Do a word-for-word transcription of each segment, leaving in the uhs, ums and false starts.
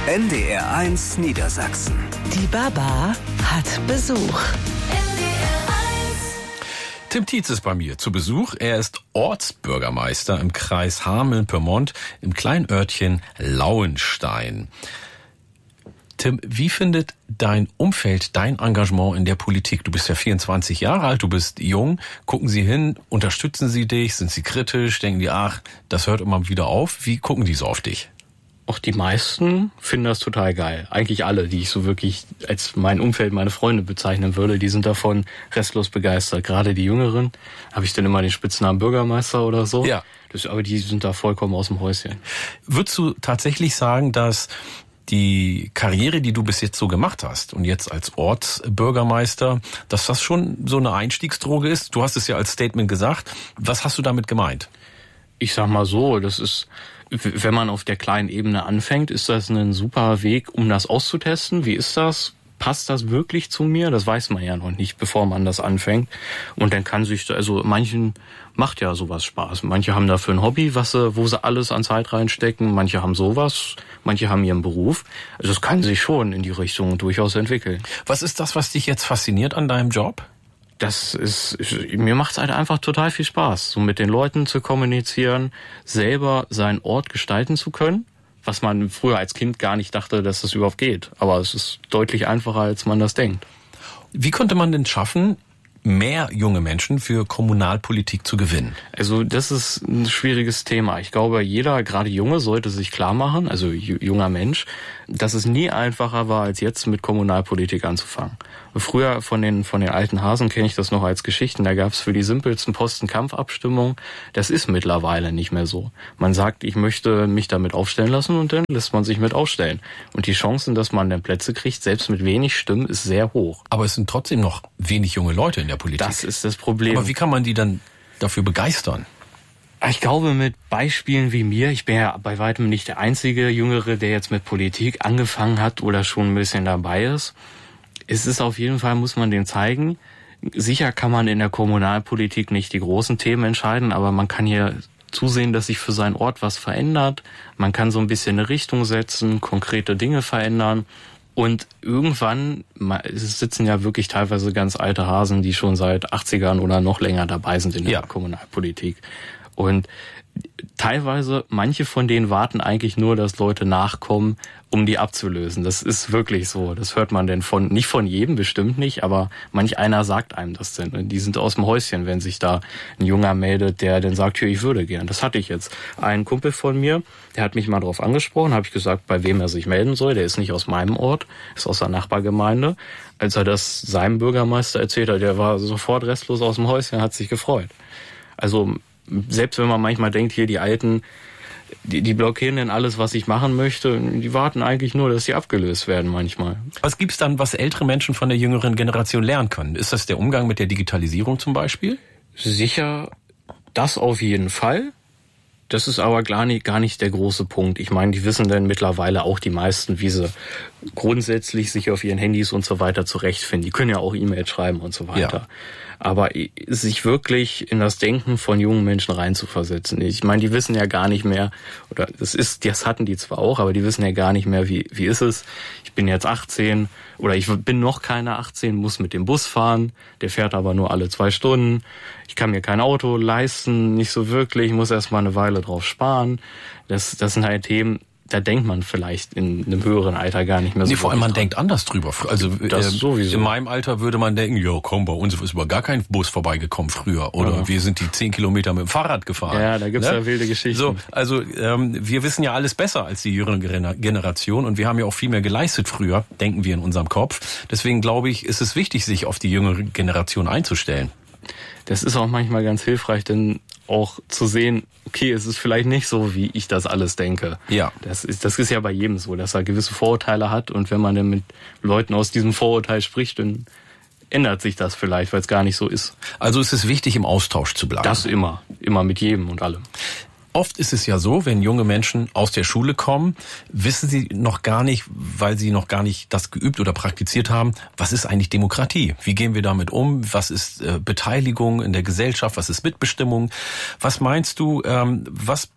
N D R eins Niedersachsen. Die Baba hat Besuch. Tim Tietz ist bei mir zu Besuch. Er ist Ortsbürgermeister im Kreis Hameln-Pyrmont im kleinen Örtchen Lauenstein. Tim, wie findet dein Umfeld dein Engagement in der Politik? Du bist ja vierundzwanzig Jahre alt, du bist jung. Gucken sie hin, unterstützen sie dich, sind sie kritisch, denken die, ach, das hört immer wieder auf. Wie gucken die so auf dich? Auch die meisten finden das total geil. Eigentlich alle, die ich so wirklich als mein Umfeld, meine Freunde bezeichnen würde, die sind davon restlos begeistert. Gerade die Jüngeren, habe ich dann immer den Spitznamen Bürgermeister oder so. Ja. Das, aber die sind da vollkommen aus dem Häuschen. Würdest du tatsächlich sagen, dass die Karriere, die du bis jetzt so gemacht hast und jetzt als Ortsbürgermeister, dass das schon so eine Einstiegsdroge ist? Du hast es ja als Statement gesagt. Was hast du damit gemeint? Ich sag mal so, das ist, wenn man auf der kleinen Ebene anfängt, ist das ein super Weg, um das auszutesten. Wie ist das? Passt das wirklich zu mir? Das weiß man ja noch nicht, bevor man das anfängt. Und dann kann sich, also manchen macht ja sowas Spaß. Manche haben dafür ein Hobby, was sie, wo sie alles an Zeit reinstecken. Manche haben sowas, manche haben ihren Beruf. Also es kann sich schon in die Richtung durchaus entwickeln. Was ist das, was dich jetzt fasziniert an deinem Job? Das ist, mir macht's halt einfach total viel Spaß, so mit den Leuten zu kommunizieren, selber seinen Ort gestalten zu können, was man früher als Kind gar nicht dachte, dass das überhaupt geht. Aber es ist deutlich einfacher, als man das denkt. Wie konnte man denn schaffen, mehr junge Menschen für Kommunalpolitik zu gewinnen? Also das ist ein schwieriges Thema. Ich glaube, jeder, gerade Junge, sollte sich klar machen, also junger Mensch, dass es nie einfacher war, als jetzt mit Kommunalpolitik anzufangen. Früher von den von den alten Hasen kenne ich das noch als Geschichten. Da gab es für die simpelsten Posten Kampfabstimmungen. Das ist mittlerweile nicht mehr so. Man sagt, ich möchte mich damit aufstellen lassen und dann lässt man sich mit aufstellen. Und die Chancen, dass man dann Plätze kriegt, selbst mit wenig Stimmen, ist sehr hoch. Aber es sind trotzdem noch wenig junge Leute in der Politik. Das ist das Problem. Aber wie kann man die dann dafür begeistern? Ich glaube, mit Beispielen wie mir, ich bin ja bei weitem nicht der einzige Jüngere, der jetzt mit Politik angefangen hat oder schon ein bisschen dabei ist. Es ist auf jeden Fall, muss man denen zeigen, sicher kann man in der Kommunalpolitik nicht die großen Themen entscheiden, aber man kann hier zusehen, dass sich für seinen Ort was verändert. Man kann so ein bisschen eine Richtung setzen, konkrete Dinge verändern. Und irgendwann, es sitzen ja wirklich teilweise ganz alte Hasen, die schon seit achtzigern oder noch länger dabei sind in der ja. Kommunalpolitik. Und teilweise, manche von denen warten eigentlich nur, dass Leute nachkommen, um die abzulösen. Das ist wirklich so. Das hört man denn von, nicht von jedem, bestimmt nicht, aber manch einer sagt einem das denn. Und die sind aus dem Häuschen, wenn sich da ein Junger meldet, der dann sagt, hier, ich würde gern. Das hatte ich jetzt. Ein Kumpel von mir, der hat mich mal drauf angesprochen, habe ich gesagt, bei wem er sich melden soll. Der ist nicht aus meinem Ort, ist aus der Nachbargemeinde. Als er das seinem Bürgermeister erzählt hat, der war sofort restlos aus dem Häuschen, hat sich gefreut. Also, selbst wenn man manchmal denkt, hier die Alten, die, die blockieren denn alles, was ich machen möchte, die warten eigentlich nur, dass sie abgelöst werden manchmal. Was gibt's dann, was ältere Menschen von der jüngeren Generation lernen können? Ist das der Umgang mit der Digitalisierung zum Beispiel? Sicher, das auf jeden Fall. Das ist aber gar nicht, gar nicht der große Punkt. Ich meine, die wissen dann mittlerweile auch die meisten, wie sie grundsätzlich sich auf ihren Handys und so weiter zurechtfinden. Die können ja auch E-Mails schreiben und so weiter. Ja. Aber sich wirklich in das Denken von jungen Menschen reinzuversetzen. Ich meine, die wissen ja gar nicht mehr, oder das ist, das hatten die zwar auch, aber die wissen ja gar nicht mehr, wie, wie ist es. Ich bin jetzt achtzehn oder ich bin noch keine achtzehn, muss mit dem Bus fahren. Der fährt aber nur alle zwei Stunden. Ich kann mir kein Auto leisten, nicht so wirklich. Ich muss erstmal eine Weile drauf sparen. Das, das sind halt Themen, da denkt man vielleicht in einem höheren Alter gar nicht mehr so. Nee, vor allem man dran. denkt anders drüber. Also das äh, sowieso. In meinem Alter würde man denken, ja komm, bei uns ist über gar kein Bus vorbeigekommen früher. Oder ja. wir sind die zehn Kilometer mit dem Fahrrad gefahren. Ja, da gibt's ne? ja wilde Geschichten. So, also ähm, wir wissen ja alles besser als die jüngere Generation und wir haben ja auch viel mehr geleistet früher, denken wir in unserem Kopf. Deswegen glaube ich, ist es wichtig, sich auf die jüngere Generation einzustellen. Das ist auch manchmal ganz hilfreich, denn auch zu sehen, okay, es ist vielleicht nicht so, wie ich das alles denke. Ja. Das ist, das ist ja bei jedem so, dass er gewisse Vorurteile hat und wenn man dann mit Leuten aus diesem Vorurteil spricht, dann ändert sich das vielleicht, weil es gar nicht so ist. Also ist es wichtig, im Austausch zu bleiben. Das immer, immer mit jedem und allem. Oft ist es ja so, wenn junge Menschen aus der Schule kommen, wissen sie noch gar nicht, weil sie noch gar nicht das geübt oder praktiziert haben, was ist eigentlich Demokratie? Wie gehen wir damit um? Was ist äh, Beteiligung in der Gesellschaft? Was ist Mitbestimmung? Was meinst du, ähm, was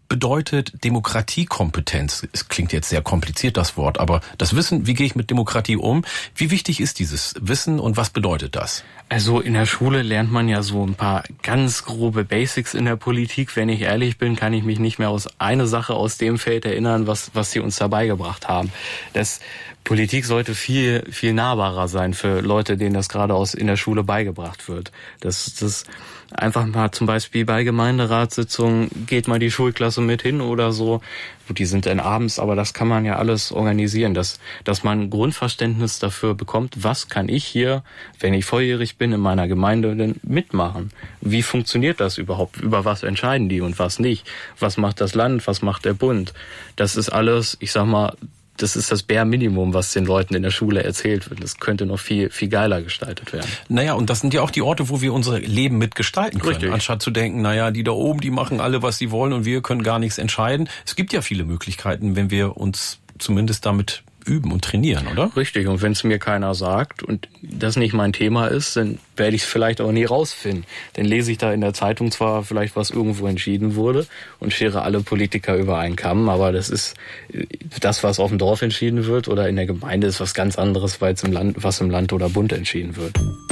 bedeutet Demokratiekompetenz? Es klingt jetzt sehr kompliziert, das Wort, aber das Wissen, wie gehe ich mit Demokratie um? Wie wichtig ist dieses Wissen und was bedeutet das? Also in der Schule lernt man ja so ein paar ganz grobe Basics in der Politik. Wenn ich ehrlich bin, kann ich mich nicht mehr aus einer Sache aus dem Feld erinnern, was, was sie uns dabei gebracht haben. Das Politik sollte viel, viel nahbarer sein für Leute, denen das gerade aus in der Schule beigebracht wird. Das, das einfach mal zum Beispiel bei Gemeinderatssitzungen geht mal die Schulklasse mit hin oder so. Gut, die sind dann abends, aber das kann man ja alles organisieren, dass, dass man ein Grundverständnis dafür bekommt, was kann ich hier, wenn ich volljährig bin, in meiner Gemeinde denn mitmachen? Wie funktioniert das überhaupt? Über was entscheiden die und was nicht? Was macht das Land? Was macht der Bund? Das ist alles, ich sag mal, das ist das Bare Minimum, was den Leuten in der Schule erzählt wird. Das könnte noch viel, viel geiler gestaltet werden. Naja, und das sind ja auch die Orte, wo wir unser Leben mitgestalten können. Richtig. Anstatt zu denken, naja, die da oben, die machen alle, was sie wollen und wir können gar nichts entscheiden. Es gibt ja viele Möglichkeiten, wenn wir uns zumindest damit üben und trainieren, oder? Richtig, und wenn es mir keiner sagt und das nicht mein Thema ist, dann werde ich es vielleicht auch nie rausfinden. Dann lese ich da in der Zeitung zwar vielleicht, was irgendwo entschieden wurde und schere alle Politiker über einen Kamm, aber das ist das, was auf dem Dorf entschieden wird oder in der Gemeinde, ist was ganz anderes, weil es im Land, was im Land oder Bund entschieden wird.